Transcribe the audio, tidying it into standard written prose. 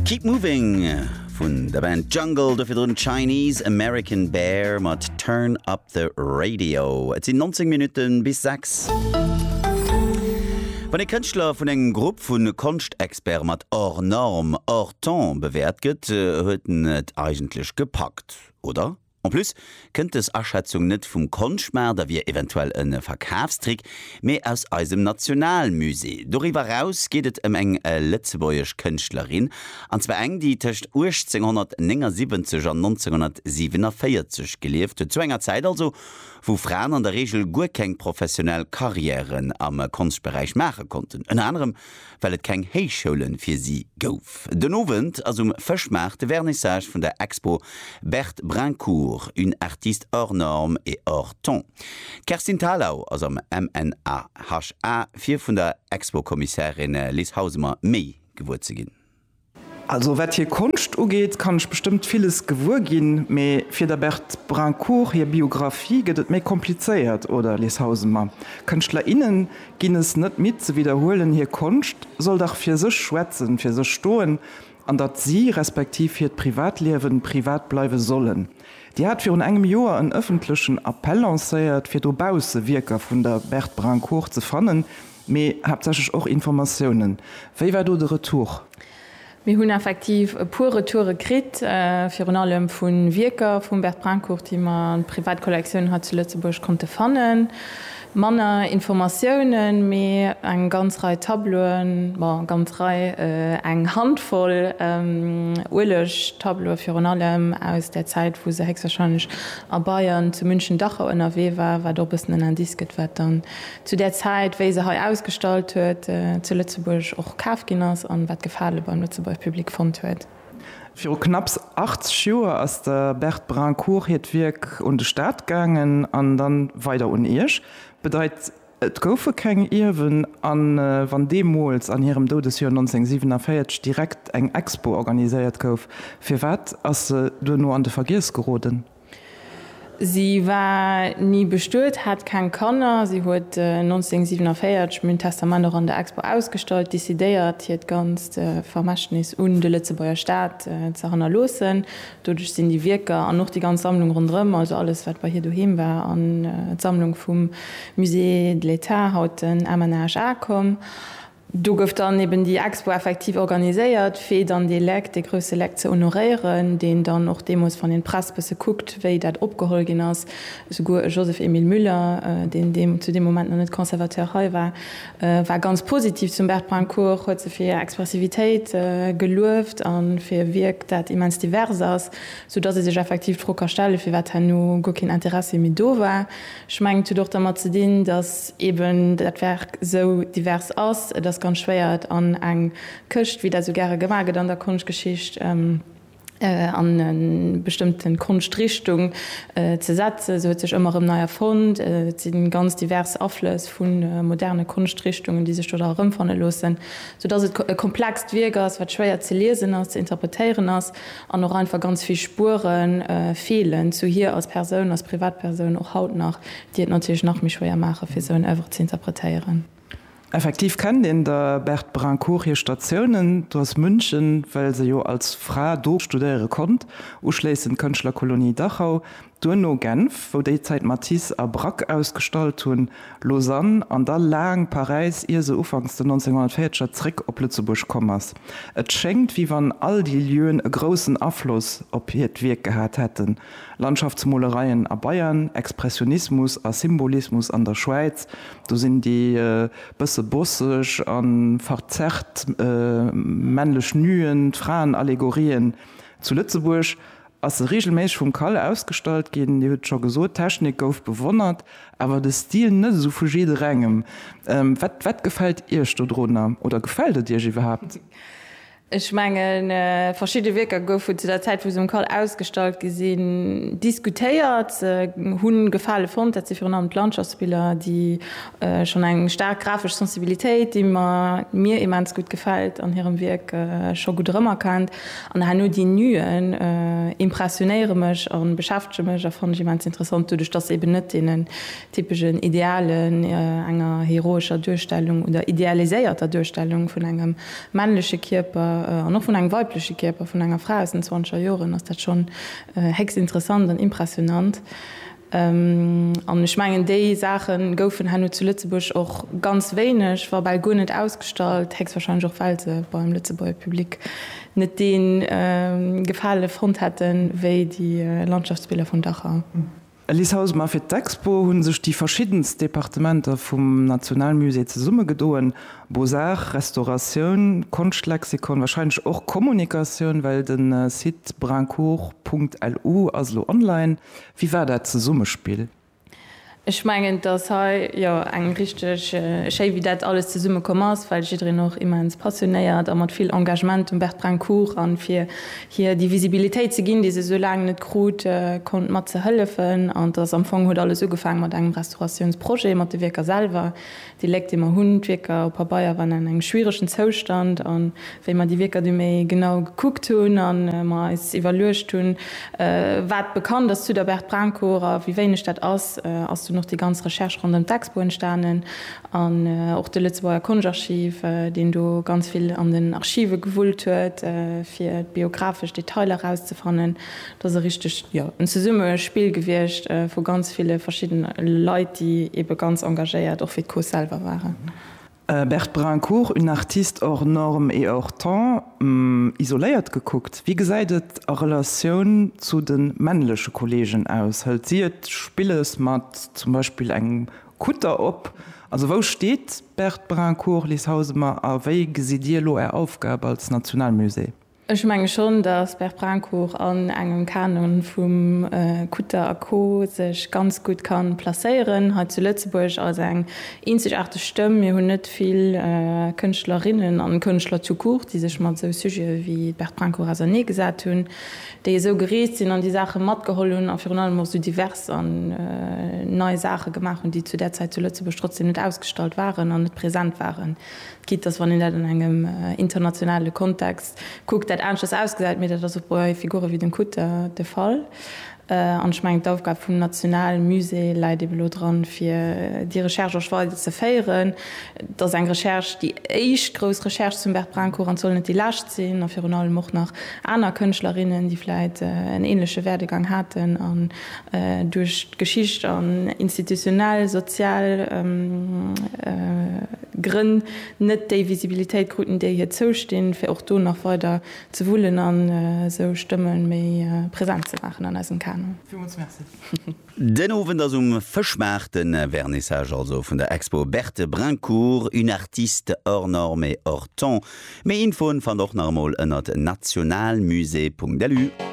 Keep Moving von der Band Jungle, dafür drin Chinese American Bear mit Turn Up the Radio. Es sind 19 Minuten bis 6. Wenn ein Künstler von einer Gruppe von Kunstexperten mit hors norme, hors temps bewertet wird, hat es eigentlich gepackt, oder? En plus kënnt es Erschätzung net vum Konstmer, da wie eventuell en Verkaufstrick, mé aus eisem Nationalmusee. Doriwer raus gehtt eng letzebäuerch Künstlerin, anzwe eng, die tcht 1879 an 1947 gelieft, zu enger Zeit also, wo Frauen an der Regel gut keng professionell Karrieren am Kunstbereich machen konnten. In anderem, weil et keng Heichschulen fir sie gouf. Den Abend, also verschmachte Vernissage von der Expo Bert Brancourt, un artiste hors norme et hors temps. Kerstin Thalau, also am MNAHA, 4 von der Expo-Kommissarin Liz Hausemer méi gewurt ze gin. Also wat hier Kunst ugeht, kann ich bestimmt vieles gewur gin, me fir der Bert Brancourt hier Biografie gehtt méi kompliziert oder Leshausemer. KünstlerInnen gin es net mit zu wiederholen hier Kunst, soll doch fir sech schwätzen, fir sech stoen, an dat sie respektiv fir Privatleben privat bleiwe sollen. Die hat für engem Joer einen öffentlichen Appell lanciert, fir dobause Wirker vun der Bert Brancourt zu fannen, me hauptsächlich auch Informationen. Wéi war du de Retour? Wir haben effektiv pure Toure krit für allem vun Wirker vum Bert Brancourt, die man Privatkollektion hat zu Lützeburg konnte fannen. Manner Informationen mé eng ganz Reihe Tabloen, ganz Reihe eng Handvoll ulech Tablo für allem aus der Zeit, wo se hexwahrscheinlich a Bayern zu München Dachau NRW war do bis en Disket wettern. Zu der Zeit, wéi se ha ausgestalt huet, zu Lützeburg och Kafginnners an wat Gefale beim Lützeburg Publikum fand huet. Für knapp 80 Jahre als der Bert Brancourt het Wirk und de Staat gangen an dann weiter unirsch. Bedeutet, et goufe keng Irwen an wann Demols an ihrem Todesjahr 1947 direkt eng Expo organisiert gouf. Für wat as du nur an de Vergiss geroden? Sie war nie bestört, hat kein Kanner. Sie hat 1947 mit Testament an der Expo ausgestellt, décidéiert, hier ganz Vermächtnis und der Lützebauer Staat zu losen. Dadurch sind die Wirker an noch die ganze Sammlung rundherum, also alles, was bei hier daheim war, an Sammlung vom Musée de l'État, hat den MNAHA kommen. Du gouf dann eben die Expo effektiv organisiert, fir dann de grösse Lek ze honorieren, den dann noch Demos von den Pressbisse guckt, wéi dat opgeholt gin ass. Joseph Emil Müller, den zu dem Moment noch net Konservateur war ganz positiv zum Bert Brancourt, huet ze fir Expressivitéit geluft an fir wirkt dat immens divers ass, so dats se sech effektiv Drucker stelle, fir wat no go kin Interesse mit do war. Schmengt doch mat ze din, dats eben dat Werk so divers ass, das ganz schwéiert an eng Köcht, wie der so gerne gewaget an der Kunstgeschicht an bestimmten Kunstrichtung ze setzen. So huet sech immer im neuer Fund, sind ganz divers Auflös vun moderne Kunstrichtungen, die sich dort rumfannen losen, so dass es komplex wirkt, wat schwer zu lesen ist, zu interpretieren ist, an noch einfach ganz viel Spuren fehlen, zu hier als Person, als Privatperson auch haut nach, die natürlich noch mich schwer machen, für so ein einfach zu interpretieren. Effektiv kann den der Bert Brancourt hier Stationen aus München, weil sie jo als Frau durchstudiere konnt, uschließend Künstlerkolonie Dachau, no Genf, wo die Zeit Matisse a Braque ausgestalt hun, Lausanne an da lang Paris ihr so ufangs der 1940er Trick op Lützeburg kommmers. Et schenkt, wie wann all die Lüen e großen Abfluss op het Wirk gehabt hätten. Landschaftsmolereien a Bayern, Expressionismus a Symbolismus an der Schweiz, du sind die bësse bossig an verzerrt männlech Nüen, Frauen, Allegorien zu Lützeburg, als regelmäßig vom Kall ausgestalt gehen, die wird schon so Technik auf bewundert, aber der Stil nicht so verschiedene Rängen. Was gefällt ihr Studrona oder gefällt es dir überhaupt? Ich meine, verschiedene Wirker goufen zu der Zeit, wo sie im Kall ausgestaltet gesehen, diskutiert, hun gefallen fand, dass sie für einen Landschaftsbilder, die schon eine stark grafische Sensibilität, die mir immens gut gefällt, an ihrem Werk schon gut rüber kann. Und dann nur die Neuen impressionieren mich und beschäftigen mich, das fand ich immens interessant, dadurch, dass eben nicht den typischen Idealen einer heroischer Darstellung oder idealisierter Darstellung von einem männlichen Körper Körper noch von einem weiblichen Körper von einer Frau aus in 20er Jahren ist das schon hex interessant und impressionant. Und ich meine, die Sachen goufen han zu Lützeburg auch ganz wenig, war bei gut nicht ausgestellt, hex wahrscheinlich auch weil sie beim Lützeburger Publikum nicht den gefallene Front hatten wie die Landschaftsbilder von Dachau. Alice Hausmann fir d'Expo hunn sech die verschiedensten Departementer vum Nationalmusee ze Summe gedoen, Beaux-Arts, Restauration, Kunstlexikon, wahrscheinlich auch Kommunikation, weil den Site brancourt.lu aslo online. Wie war dat ze Summespiel? Ich meine, dass ja eng richtig wie dat alles zu Summe kommmers, weil ich drin noch immens passioniert, mat viel Engagement um Bert Brancourt an fir hier die Visibilität ze ginn, die se so lange net gut kon mat ze hëllefen an das Anfang huet alles so gefangen mat engem Restaurationsprojekt mat de Weker selber, die legt immer Hundweker op Bayier wann en eng schwierigschen Zostand an wenn man die Weker du méi genau geguckt hun an ma is evaluecht hun wat bekannt, dass du der Bert Brancourt wie wenig dat ass du noch die ganze Recherche rund dem Expo entstanden an auch der Lützeburger Kunstarchiv, den du ganz viel an den Archive gewollt huet, fir biografisch Detail herauszufannen, dass richtig ein Summe Spiel gewircht wo ganz viele verschiedene Leute, die eben ganz engagiert auch für Kurs selber waren. Bert Brancourt, un Artist hors norme et hors temps, isoliert geguckt. Wie geseidet a Relation zu den männliche Kollegen aus? Haltiert Spilles mat zum Beispiel eng Kutter op? Also wo steht Bert Brancourt, Lies Hausmann, a wéi gesidierlo Aufgabe als Nationalmusee? Ich meine schon, dass Bert Brancourt an engem Kanon vum Kutter Akko sech ganz gut kann placéieren, hat zu Lützeburg als eng einzigartige Stimme. Wir hunn net viel Künstlerinnen an Künstler zu kurz, die sech mat so Sujet wie Bert Brancourt as nie gesagt hun, déi so gereet sind an die Sache mat gehollen, a fir allem so divers an neue Sache gemacht, die zu der Zeit zu Lützeburg trotzdem net ausgestaltet waren an net präsent waren. Geht das, wann in engem internationale Kontext guckt, dat anschluss ausgesagt mit dat bei Figure wie den Kutter der Fall. Anschmeingt Aufgabe vum Nationalmusee leide belo dran fir die Recherche Schweiz ze féieren, dats eng Recherch die eich gros Recherch zum Bert Brancourt an soll net die lacht sinn, a fir allem mocht nach aner Künstlerrinnen, die vielleicht en ähnlichsche Werdegang hatten an durch Geschicht an institutionell, sozial Grinn net déi Visibilitéit Gruten, déi hier zostehen, fir auch du noch weiter zu wollen an so Stimmen méi präsent zu machen an essen kann. Den owen ass verschmachten Vernissage also vun der Expo Bert Brancourt, un Artiste hors norme et hors temps. Méi Infoen fan doch normal ënnert nationalmusee.delu.